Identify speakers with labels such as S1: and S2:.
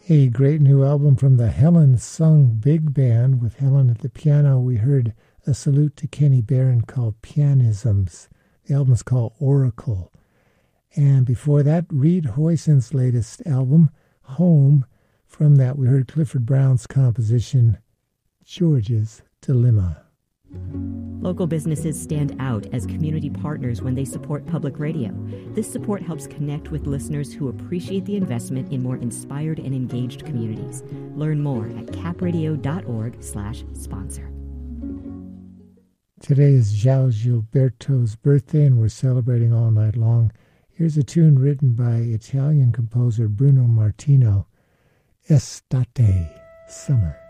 S1: A great new album from the Helen Sung Big Band. With Helen at the piano, we heard a salute to Kenny Barron called Pianisms. The album is called Oracle. And before that, Reed Hoyson's latest album, Home. From that, we heard Clifford Brown's composition, George's Dilemma.
S2: Local businesses stand out as community partners when they support public radio. This support helps connect with listeners who appreciate the investment in more inspired and engaged communities. Learn more at capradio.org/sponsor.
S1: Today is João Gilberto's birthday, and we're celebrating all night long. Here's a tune written by Italian composer Bruno Martino, Estate, Summer.